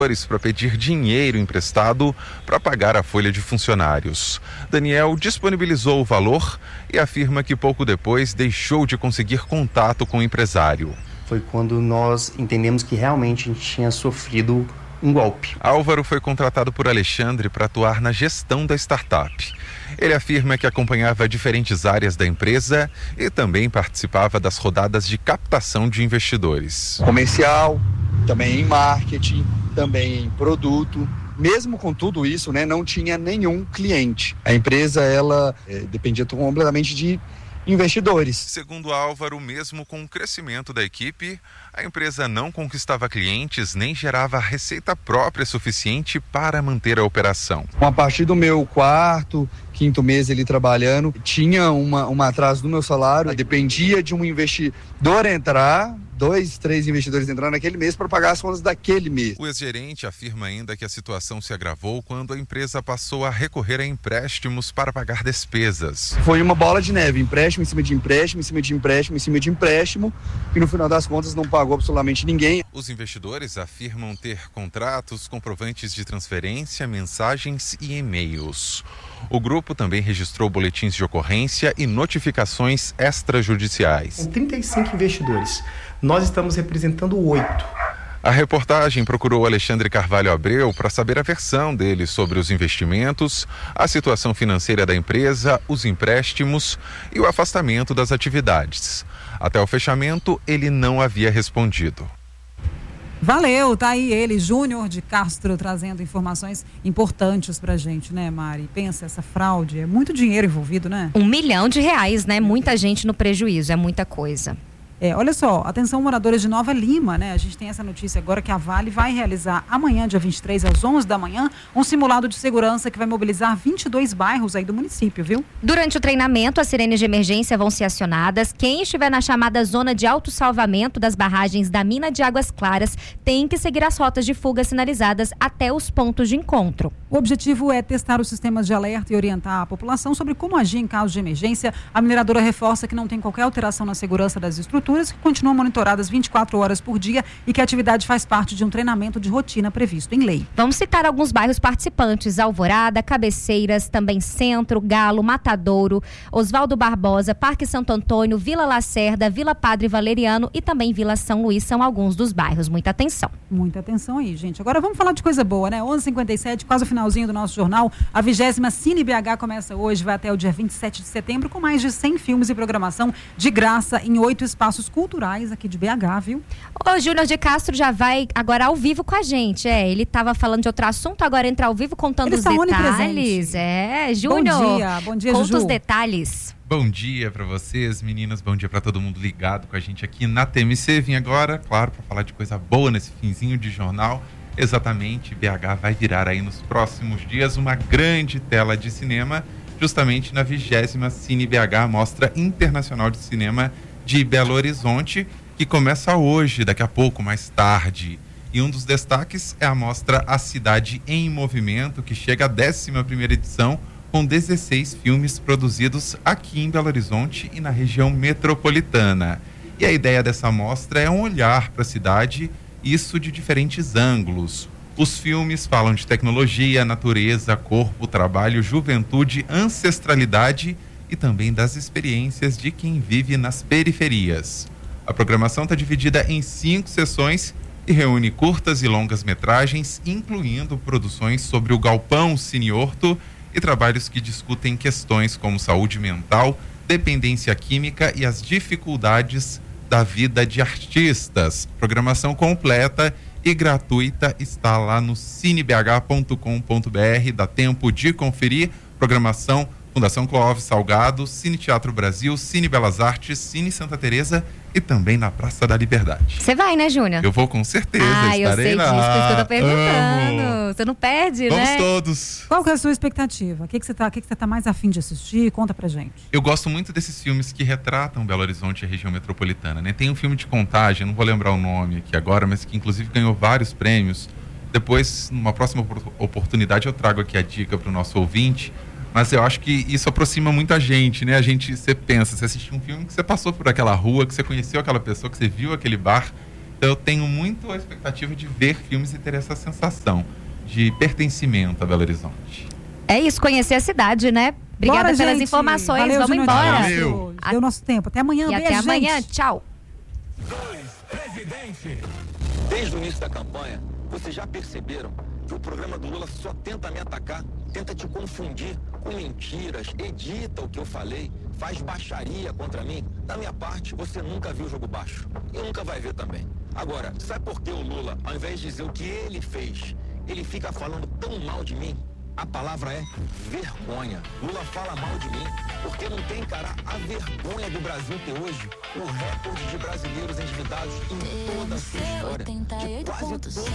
para pedir dinheiro emprestado para pagar a folha de funcionários. Daniel disponibilizou o valor e afirma que pouco depois deixou de conseguir contato com o empresário. Foi quando nós entendemos que realmente a gente tinha sofrido um golpe. Álvaro foi contratado por Alexandre para atuar na gestão da startup. Ele afirma que acompanhava diferentes áreas da empresa e também participava das rodadas de captação de investidores. Comercial, também em marketing, também em produto. Mesmo com tudo isso, não tinha nenhum cliente. A empresa, ela dependia completamente de investidores. Segundo Álvaro, mesmo com o crescimento da equipe, a empresa não conquistava clientes nem gerava receita própria suficiente para manter a operação. A partir do meu quarto, quinto mês ele trabalhando, tinha um atraso no meu salário, dependia de um investidor entrar, 2, 3 investidores entrando naquele mês para pagar as contas daquele mês. O ex-gerente afirma ainda que a situação se agravou quando a empresa passou a recorrer a empréstimos para pagar despesas. Foi uma bola de neve, empréstimo em cima de empréstimo, em cima de empréstimo, em cima de empréstimo, e no final das contas não pagou absolutamente ninguém. Os investidores afirmam ter contratos, comprovantes de transferência, mensagens e e-mails. O grupo também registrou boletins de ocorrência e notificações extrajudiciais. Com 35 investidores, nós estamos representando 8. A reportagem procurou Alexandre Carvalho Abreu para saber a versão dele sobre os investimentos, a situação financeira da empresa, os empréstimos e o afastamento das atividades. Até o fechamento, ele não havia respondido. Valeu, tá aí ele, Júnior de Castro, trazendo informações importantes pra gente, né, Mari? Pensa, essa fraude, é muito dinheiro envolvido, né? R$1 milhão, né? Muita gente no prejuízo, é muita coisa. Olha só, atenção moradores de Nova Lima, né? A gente tem essa notícia agora que a Vale vai realizar amanhã, dia 23, às 11 da manhã, um simulado de segurança que vai mobilizar 22 bairros aí do município, viu? Durante o treinamento, as sirenes de emergência vão ser acionadas. Quem estiver na chamada zona de autossalvamento das barragens da mina de Águas Claras tem que seguir as rotas de fuga sinalizadas até os pontos de encontro. O objetivo é testar os sistemas de alerta e orientar a população sobre como agir em caso de emergência. A mineradora reforça que não tem qualquer alteração na segurança das estruturas, que continuam monitoradas 24 horas por dia e que a atividade faz parte de um treinamento de rotina previsto em lei. Vamos citar alguns bairros participantes: Alvorada, Cabeceiras, também Centro, Galo, Matadouro, Oswaldo Barbosa, Parque Santo Antônio, Vila Lacerda, Vila Padre Valeriano e também Vila São Luís são alguns dos bairros. Muita atenção. Muita atenção aí, gente. Agora vamos falar de coisa boa, né? 11h57, quase o finalzinho do nosso jornal. A 20ª Cine BH começa hoje, vai até o dia 27 de setembro, com mais de 100 filmes e programação de graça em 8 espaços culturais aqui de BH, viu? O Júnior de Castro já vai agora ao vivo com a gente. Ele estava falando de outro assunto, agora entra ao vivo contando os detalhes. Júnior. Bom dia, conta Juju. os detalhes. Bom dia para vocês, meninas. Bom dia para todo mundo ligado com a gente aqui na TMC. Vim agora, claro, para falar de coisa boa nesse finzinho de jornal. Exatamente, BH vai virar aí nos próximos dias uma grande tela de cinema, justamente na 20ª Cine BH, Mostra Internacional de Cinema de Belo Horizonte, que começa hoje, daqui a pouco, mais tarde. E um dos destaques é a mostra A Cidade em Movimento, que chega à 11ª edição, com 16 filmes produzidos aqui em Belo Horizonte e na região metropolitana. E a ideia dessa mostra é um olhar para a cidade, isso de diferentes ângulos. Os filmes falam de tecnologia, natureza, corpo, trabalho, juventude, ancestralidade e também das experiências de quem vive nas periferias. A programação está dividida em 5 sessões e reúne curtas e longas metragens, incluindo produções sobre o Galpão Cine Horto e trabalhos que discutem questões como saúde mental, dependência química e as dificuldades da vida de artistas. Programação completa e gratuita está lá no cinebh.com.br, dá tempo de conferir. Programação Fundação Clóvis Salgado, Cine Teatro Brasil, Cine Belas Artes, Cine Santa Teresa e também na Praça da Liberdade. Você vai, né, Júnior? Eu vou com certeza, estarei eu sei lá. disso, por isso que eu tô perguntando. Amo. Você não perde, Vamos né? todos. Qual que é a sua expectativa? O que você tá mais afim de assistir? Conta pra gente. Eu gosto muito desses filmes que retratam Belo Horizonte e a região metropolitana, né? Tem um filme de Contagem, não vou lembrar o nome aqui agora, mas que inclusive ganhou vários prêmios. Depois, numa próxima oportunidade, eu trago aqui a dica para o nosso ouvinte. Mas eu acho que isso aproxima muita gente, né? Você pensa, você assistiu um filme que você passou por aquela rua, que você conheceu aquela pessoa, que você viu aquele bar. Então eu tenho muito a expectativa de ver filmes e ter essa sensação de pertencimento a Belo Horizonte. É isso, conhecer a cidade, né? Obrigada Bora, pelas gente. informações. Valeu, Vamos Júnior embora. Dias. Valeu. Deu nosso tempo. Até amanhã. E Beijo, até amanhã. gente. Tchau. Presidente. Desde o início da campanha, vocês já perceberam que o programa do Lula só tenta me atacar, tenta te confundir com mentiras, edita o que eu falei, faz baixaria contra mim. Da minha parte, você nunca viu o jogo baixo e nunca vai ver também. Agora, sabe por que o Lula, ao invés de dizer o que ele fez, ele fica falando tão mal de mim? A palavra é vergonha. Lula fala mal de mim porque não tem encarar a vergonha do Brasil ter hoje o recorde de brasileiros endividados em toda a sua história. De quase